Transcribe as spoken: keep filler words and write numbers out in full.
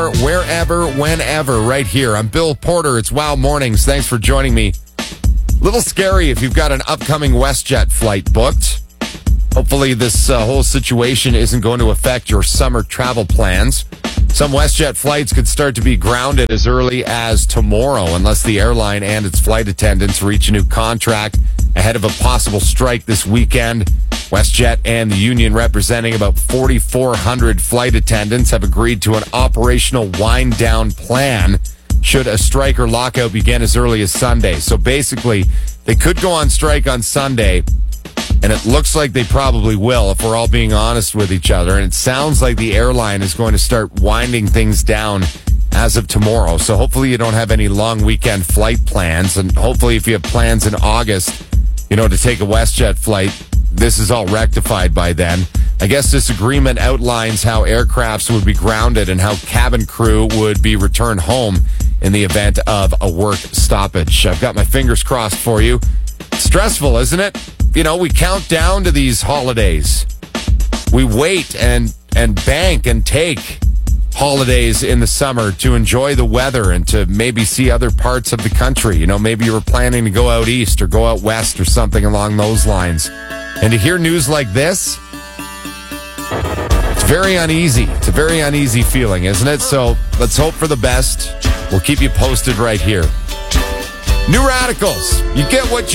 for wherever, whenever, right here. I'm Bill Porter. It's Wow Mornings. Thanks for joining me. Little scary if you've got an upcoming WestJet flight booked. Hopefully this uh, whole situation isn't going to affect your summer travel plans. Some WestJet flights could start to be grounded as early as tomorrow unless the airline and its flight attendants reach a new contract ahead of a possible strike this weekend. WestJet and the union representing about forty-four hundred flight attendants have agreed to an operational wind-down plan should a strike or lockout begin as early as Sunday. So basically, they could go on strike on Sunday, and it looks like they probably will if we're all being honest with each other. And it sounds like the airline is going to start winding things down as of tomorrow. So hopefully you don't have any long weekend flight plans. And hopefully if you have plans in August, you know, to take a WestJet flight, this is all rectified by then. I guess this agreement outlines how aircrafts would be grounded and how cabin crew would be returned home in the event of a work stoppage. I've got my fingers crossed for you. Stressful, isn't it? You know, we count down to these holidays. We wait and and bank and take holidays in the summer to enjoy the weather and to maybe see other parts of the country. You know, maybe you were planning to go out east or go out west or something along those lines. And to hear news like this, it's very uneasy. It's a very uneasy feeling, isn't it? So let's hope for the best. We'll keep you posted right here. New Radicals. You get what you